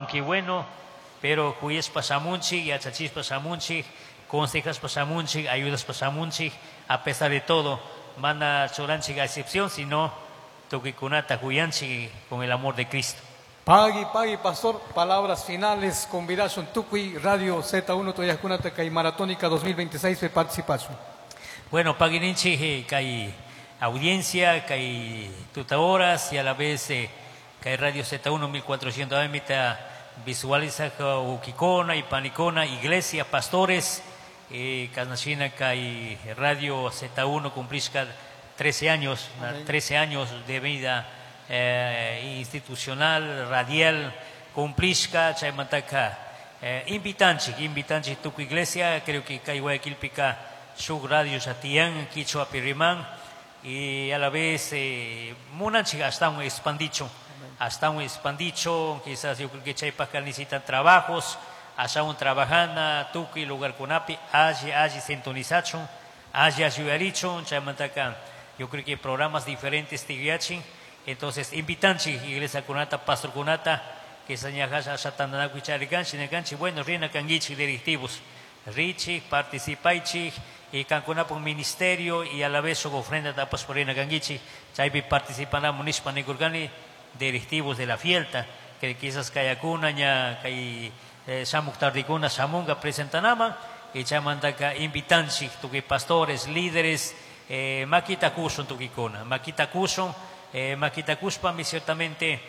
aunque bueno, pero cuyes pasamunchi, yachachis pasamunchi, consejas pasamunchi, ayudas pasamunchi, a pesar de todo, manda choranchi a excepción, sino toquikunata cuyanchi con el amor de Cristo. Pagui, pastor, palabras finales, convidación Tuqui, Radio Z1, Toyacunata, Cay Maratónica 2026 de participación. Bueno, paguininchi, Cay audiencia, Cay tutadoras y a la vez Cay Radio Z1 1400 AM, visualiza Uquicona y Panicona, iglesia, pastores, Casnachina, Cay Radio Z1 cumplishka 13 años, 13 años de vida institucional, radial, cumplishka, Chaymantaka, invitanchi tu iglesia, creo que Cay Guayaquil pica su radio Chatián, Quichua Pirimán, y a la vez Munanchi hasta un expandicho, quizás yo creo que Chaypaca necesitan trabajos, hasta un trabajana, Tuqui, lugar Cunapi, allí sintonizacho, allí ayudaricho, Chaymantaka, yo creo que programas diferentes tigiachin. Entonces, invitanchi, iglesia Kunata, pastor Kunata, que sañajas a Satanana Cuchariganchi, Neganchi, bueno, Rina Kangichi directivos, Richi, participaichi, y Cancunapa un ministerio, y a la vez su ofrenda tapas por Rina Kangichi, Chaipi participan a Municipal Nikurgani, directivos de la fiesta, que quizás Kayakuna, Kay Samuk Tardikuna, Samunga presentanama, y Chamandaka invitanchi, tuque pastores, líderes, Makita Kuson Tukikuna, Makita Kuson, Makita Kuspami ciertamente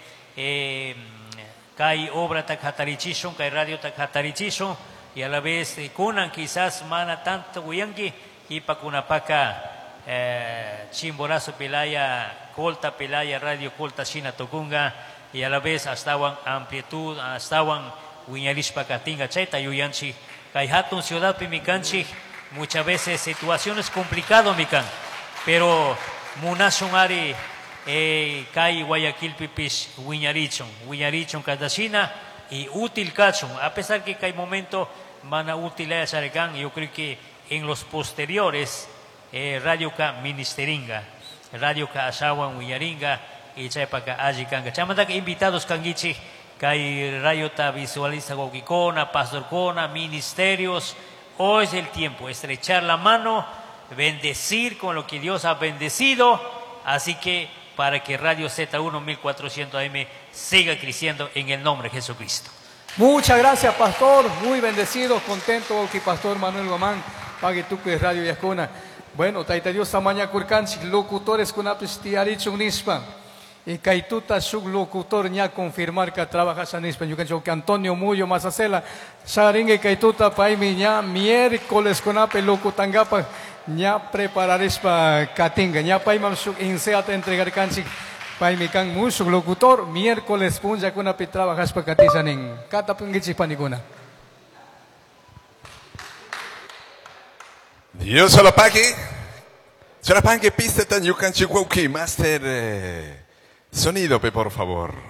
Kai obra takhatarichishon, Kai radio takhatarichishon, y a la vez kunan quizás mana tanto guyangi y pakunapaka chimborazo pelaya, colta pelaya, radio colta china tokunga, y a la vez estaban amplitud, estaban guiñarishpa katinga chaita yuyanchi, Kai hatun ciudad pimicanchi, muchas veces situaciones complicadas mikan, pero munashon ari Kai Guayaquil Pipis Wiñarichon Cadacina y útil cachon, a pesar que hay momento mana útil a Sarecan, yo creo que en los posteriores Radio Ka Ministeringa, Radio Ka Asawan Wiñaringa y Chaypaca Ajikanga. Chamanda que invitados Kangichi, Kai Radio Ta visualiza Guaquicona, Pastorcona, ministerios, hoy es el tiempo, estrechar la mano, bendecir con lo que Dios ha bendecido, así que para que Radio Z1 1400 AM siga creciendo en el nombre de Jesucristo. Muchas gracias, pastor. Muy bendecido, contento que pastor Manuel Guamán pague tu que Radio Yacona. Bueno, taita Dios tamaña curcanchi, locutores con apistiaricho nispa. Y kaituta sub locutor ña confirmar que trabaja san nispa. Yo creo que Antonio Muyo Masacela, Saringue kaituta paimi ña miércoles con ape locutangapa. Ya prepararés para Katinga, ya paimam su inseata entregar canchi, paimikan musuk locutor, miércoles punja kuna pi trabajas para Katisaning, kata pungichi panikuna. Dios se lo pague pista tan yukanchi wauki, master sonido pe por favor.